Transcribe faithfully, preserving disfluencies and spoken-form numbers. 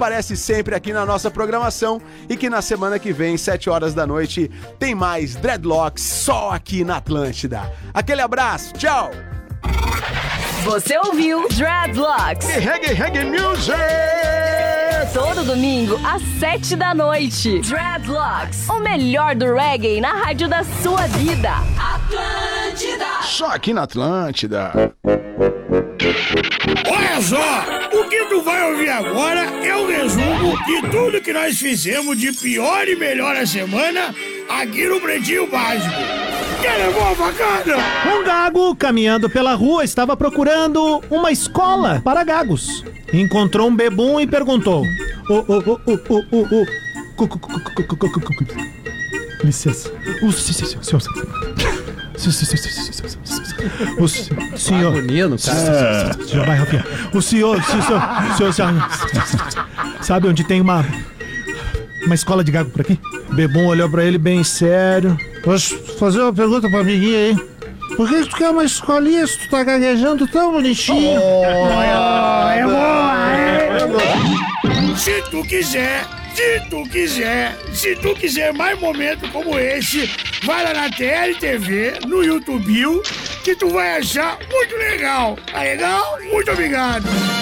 aparece sempre aqui na nossa programação e que na semana que vem, sete horas da noite, tem mais Dreadlocks só aqui na Atlântida. Aquele abraço, tchau! Você ouviu Dreadlocks. Reggae, reggae music! Todo domingo, às sete da noite. Dreadlocks, o melhor do reggae na rádio da sua vida. Atlântida. Só aqui na Atlântida. Olha só, o que tu vai ouvir agora é o resumo de tudo que nós fizemos de pior e melhor a semana aqui no Pretinho Básico. Quem levou a facada? Um gago, caminhando pela rua, estava procurando uma escola para gagos. Encontrou um bebum e perguntou: Ô, ô, ô, ô, ô, ô, ô, licença. O senhor. O senhor. Menino, cara. Já vai, Rafinha. O senhor, o senhor, o senhor, sabe onde tem uma uma escola de gago por aqui? Bebum olhou pra ele bem sério. Posso fazer uma pergunta pra amiguinha aí? Por que tu quer uma escolinha se tu tá gaguejando tão bonitinho? Oh, é boa, é boa. Se tu quiser, se tu quiser, se tu quiser mais momentos como esse, vai lá na T L T V, no YouTube, que tu vai achar muito legal. Tá legal? Muito obrigado.